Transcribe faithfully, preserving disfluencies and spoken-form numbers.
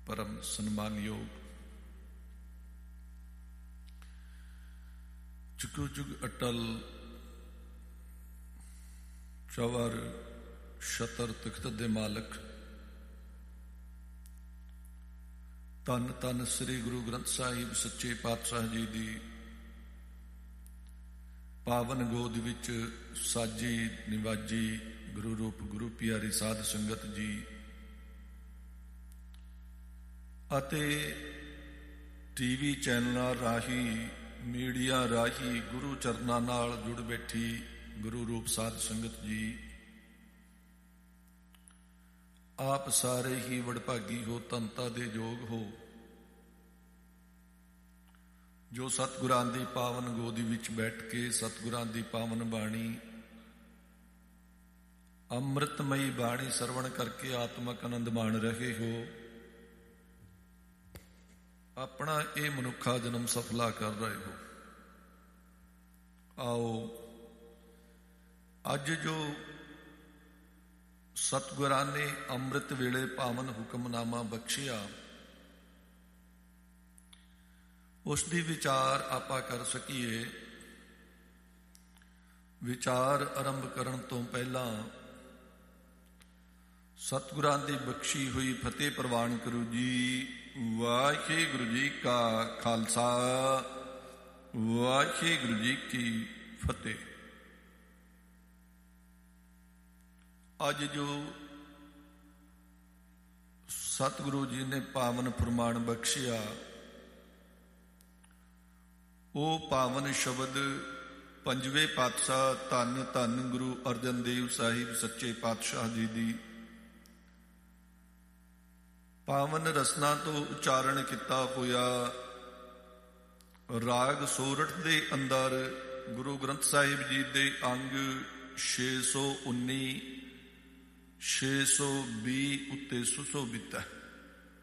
परम सन्मानयोग जुगो जुग अटल चौवर छतर तख्त दे मालक धन धन श्री गुरु ग्रंथ साहिब सच्चे पातशाह जी दी पावन गोद विच साजी निवाजी गुरु रूप गुरु प्यारी साध संगत जी अते टीवी चैनलों राही मीडिया राही गुरु चरनां नाल जुड़ बैठी गुरु रूप साध संगत जी, आप सारे ही वडभागी हो, धनता दे योग हो, जो सतगुरां दी पावन गोदी विच बैठ के सतगुरां दी पावन बाणी अमृतमयी बाणी सरवण करके आत्मक आनंद मान रहे हो। अपना ये मनुखा जन्म सफला कर रहे हो। आओ अज जो सतगुरां ने अमृत वेले पावन हुक्मनामा बख्शिया उसकी विचार आपां कर सकीए। विचार आरंभ करन तो पहला सतगुरां दी बख्शी हुई फतेह प्रवान करो जी। वाहिगुरु जी का खालसा वाहिगुरु जी की फतेह। अज जो सतगुरु जी ने पावन फरमान बख्शिया वो पावन शब्द पंजवें पातशाह धन धन गुरु अर्जन देव साहिब सच्चे पातशाह जी दी पावन रसना तो उच्चारण किया होया। राग सोरठ दे अंदर गुरु ग्रंथ साहिब जी दे अंग छे सौ उन्नी छे सौ भी उत्ते सुशोभित है।